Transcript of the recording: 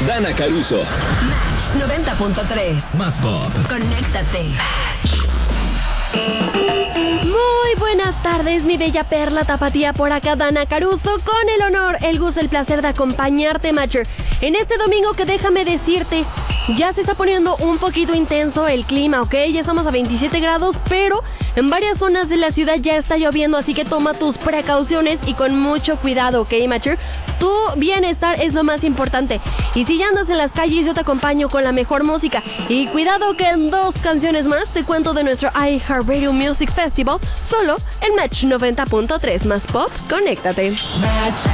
Dana Caruso. Match 90.3. Más pop. Conéctate. Muy buenas tardes, mi bella perla tapatía, por acá Dana Caruso, con el honor, el gusto, el placer de acompañarte, Matcher, en este domingo que déjame decirte, ya se está poniendo un poquito intenso el clima, ¿ok? Ya estamos a 27 grados, pero en varias zonas de la ciudad ya está lloviendo, así que toma tus precauciones y con mucho cuidado, ¿ok, Matcher? Tu bienestar es lo más importante. Y si ya andas en las calles, yo te acompaño con la mejor música. Y cuidado que en 2 canciones más te cuento de nuestro iHeartRadio Music Festival, solo en Match 90.3 más pop. Conéctate. Match